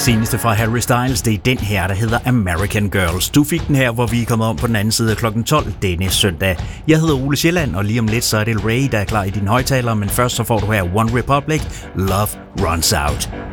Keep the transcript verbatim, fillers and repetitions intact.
Seneste fra Harry Styles, det er den her, der hedder American Girls. Du fik den her, hvor vi er kommet om på den anden side af klokken tolv denne søndag. Jeg hedder Ole Sjælland, og lige om lidt så er det Ray, der er klar i dine højtaler, men først så får du her One Republic, Love Runs Out.